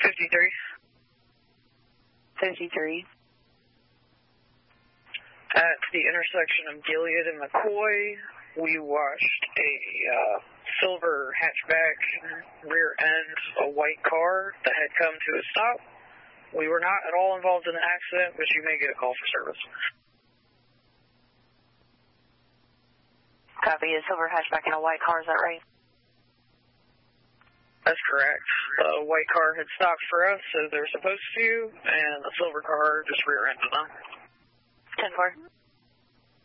53. 53. At the intersection of Gilead and McCoy, we watched a silver hatchback rear end a white car that had come to a stop. We were not at all involved in the accident, but you may get a call for service. Copy. A silver hatchback and a white car, is that right? That's correct. The white car had stopped for us as they were supposed to, and the silver car just rear-ended them. 10-4.